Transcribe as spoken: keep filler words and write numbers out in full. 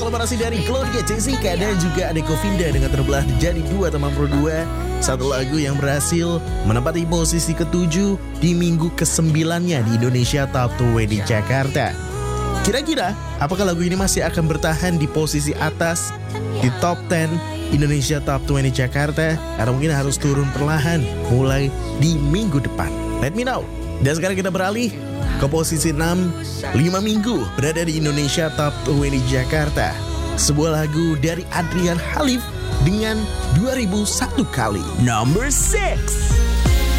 Kolaborasi dari Claudia Jessica dan juga Adeko Vinda dengan terbelah jadi dua teman pro dua. Satu lagu yang berhasil menempati posisi ketujuh di minggu kesembilannya di Indonesia Top dua puluh Jakarta. Kira-kira apakah lagu ini masih akan bertahan di posisi atas di Top sepuluh Indonesia Top dua puluh Jakarta, atau mungkin harus turun perlahan mulai di minggu depan? Let me know. Dan sekarang kita beralih ke posisi enam, lima minggu berada di Indonesia Top dua puluh Jakarta. Sebuah lagu dari Adrian Halif dengan dua ribu satu kali. Number six.